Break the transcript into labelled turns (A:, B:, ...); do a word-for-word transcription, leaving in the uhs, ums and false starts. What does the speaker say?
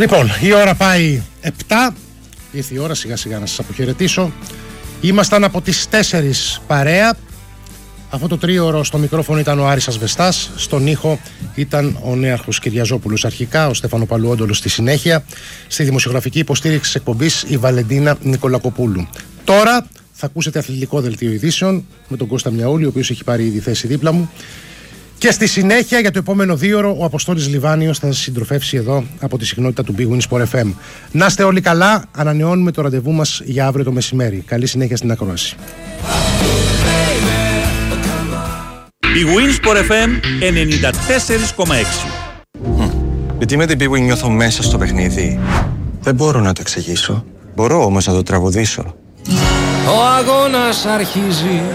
A: Λοιπόν, η ώρα πάει επτά. Ήρθε η ώρα σιγά σιγά να σας αποχαιρετήσω. Ήμασταν από τις τέσσερις παρέα. Αυτό το τρίωρο στο μικρόφωνο ήταν ο Άρης Ασβεστάς. Στον ήχο ήταν ο Νέαρχος Κυριαζόπουλος αρχικά, ο Στέφανο Παλουόντολος στη συνέχεια. Στη δημοσιογραφική υποστήριξη της εκπομπής η Βαλεντίνα Νικολακοπούλου. Τώρα θα ακούσετε αθλητικό δελτίο ειδήσεων με τον Κώστα Μιαούλη, ο οποίος έχει πάρει ήδη θέση δίπλα μου. Και στη συνέχεια για το επόμενο δίωρο ο Αποστόλης Λιβάνιος θα σας συντροφεύσει εδώ από τη συχνότητα του Big Win Sport εφ εμ. Να είστε όλοι καλά, ανανεώνουμε το ραντεβού μας για αύριο το μεσημέρι. Καλή συνέχεια στην ακρόαση.
B: Big Win Sport εφ εμ ενενήντα τέσσερα κόμμα έξι.
C: Γιατί με την Big Win νιώθω μέσα στο παιχνίδι. Δεν μπορώ να το εξηγήσω. Μπορώ όμως να το τραγουδήσω.
D: Ο αγώνας αρχίζει.